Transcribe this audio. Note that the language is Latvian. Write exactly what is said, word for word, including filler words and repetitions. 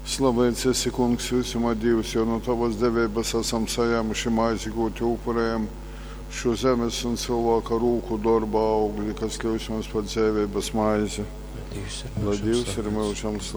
Slavēts esi, Kungs, visumā Dievs, jo no Tavas devības esam saņēmuši maizi gūti upurējam šo zemes un cilvēka rūku darba augļi, kas ļaus mums par dzīvības maizi. Lai Dievs ir Lai Dievs ir mūžam slavēts. mūžam slavēts.